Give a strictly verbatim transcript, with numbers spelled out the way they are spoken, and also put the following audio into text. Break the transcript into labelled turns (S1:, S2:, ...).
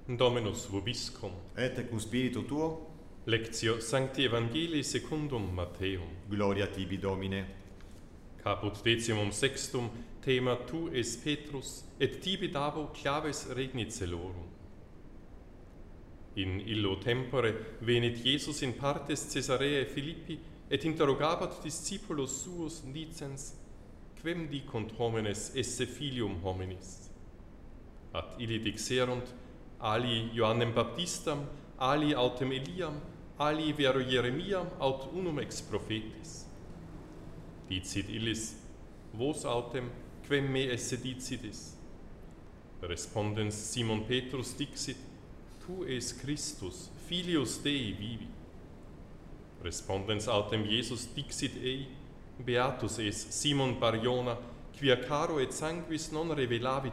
S1: Dominus vobiscum.
S2: Et cum spiritu tuo,
S1: Lectio Sancti Evangelii secundum Matteum.
S2: gloria tibi Domine.
S1: Caput decimum sextum, thema tu es Petrus, et tibi dabo claves regnit celorum. In illo tempore venit Jesus in partes Caesareae Philippi, et interrogabat discipulos suos dicens, quem dicunt homines esse filium hominis? At illi dixerunt, ali Ioannem Baptistam, ali autem Eliam, ali vero Jeremiam aut unum ex prophetis. Dicit illis, vos autem, quem me esse dicidis? Respondens Simon Petrus dixit, tu es Christus, filius Dei vivi. Respondens autem Jesus dixit ei, beatus es Simon Bar Iona, quia caro et sanguis non revelavit